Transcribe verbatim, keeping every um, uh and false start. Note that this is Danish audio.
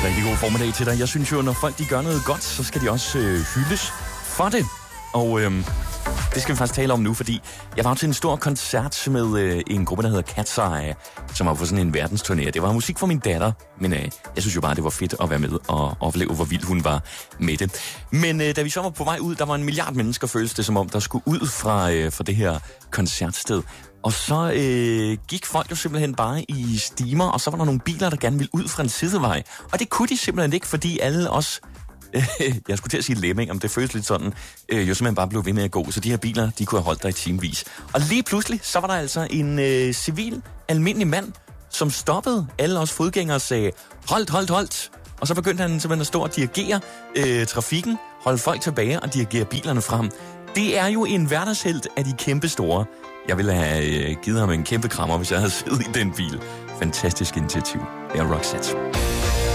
Rigtig god formiddag til dig. Jeg synes jo, når folk de gør noget godt, så skal de også øh, hyldes for det. Og øh, det skal vi faktisk tale om nu, fordi jeg var til en stor koncert med øh, en gruppe, der hedder Cat's Eye, som var på sådan en verdensturné. Det var musik for min datter, men øh, jeg synes jo bare, det var fedt at være med og opleve, hvor vild hun var med det. Men øh, da vi så var på vej ud, der var en milliard mennesker, føltes det som om, der skulle ud fra, øh, fra det her koncertsted. Og så øh, gik folk jo simpelthen bare i stimer, og så var der nogle biler, der gerne ville ud fra en sidevej. Og det kunne de simpelthen ikke, fordi alle os, øh, jeg skulle til at sige lemminger, men det føles lidt sådan, øh, jo simpelthen bare blev ved med at gå. Så de her biler, de kunne have holdt der i timevis. Og lige pludselig, så var der altså en øh, civil, almindelig mand, som stoppede alle os fodgængere og sagde, holdt, holdt, holdt. Og så begyndte han simpelthen at stå og dirigere øh, trafikken, holde folk tilbage og dirigere bilerne frem. Det er jo en hverdagshelt af de kæmpe store. Jeg ville have øh, givet ham en kæmpe krammer, hvis jeg havde siddet i den bil. Fantastisk initiativ. Det er Roxette.